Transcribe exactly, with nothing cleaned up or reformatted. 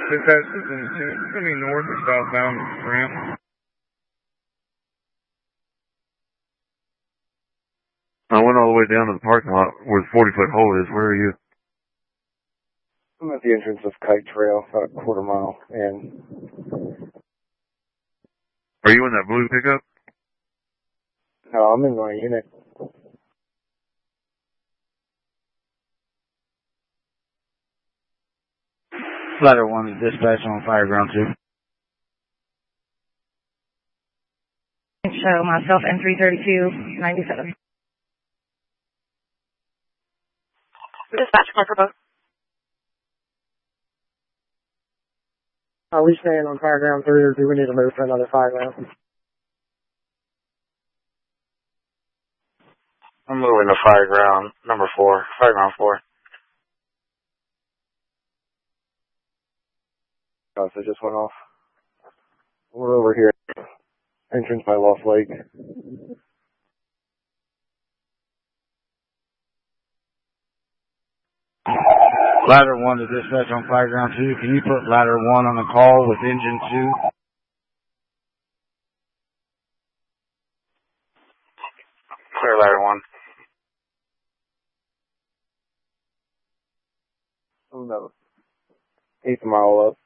Is that, it's going to be north or southbound ramp? I went all the way down to the parking lot where the forty foot hole is. Where are you? I'm at the entrance of Kite Trail, about a quarter mile in. Are you in that blue pickup? No, I'm in my unit. Ladder one is dispatch on Fireground two. Show myself N three thirty-two ninety-seven. Dispatch, Parker Boat. Are we staying on Fireground three, or do we need to move to another Fireground? I'm moving to Fireground number four, Fireground four. Oh, so it just went off. We're over here. Entrance by Lost Lake. Ladder one to dispatch on Fireground two. Can you put ladder one on the call with engine two? Clear ladder one. Oh, no. Eighth mile up.